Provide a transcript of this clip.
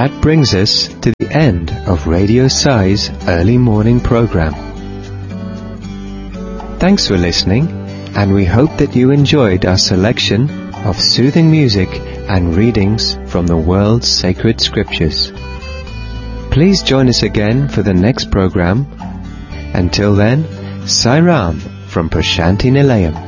that brings us to the end of Radio Sai's early morning program. Thanks for listening, and we hope that you enjoyed our selection of soothing music and readings from the world's sacred scriptures. Please join us again for the next program. Until then, Sai Ram from Prashanti Nilayam.